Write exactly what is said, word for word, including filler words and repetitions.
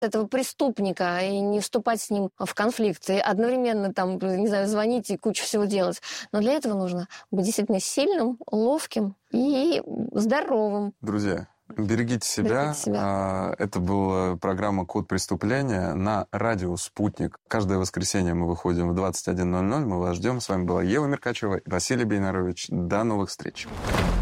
этого преступника и не вступать с ним в конфликт, и одновременно там, не знаю, звонить и кучу всего делать. Но для этого нужно быть действительно сильным, ловким и здоровым. Друзья, берегите себя. Берегите себя. Это была программа «Код преступления» на радио «Спутник». Каждое воскресенье мы выходим в двадцать один ноль ноль. Мы вас ждем. С вами была Ева Меркачева и Василий Бейнарович. До новых встреч.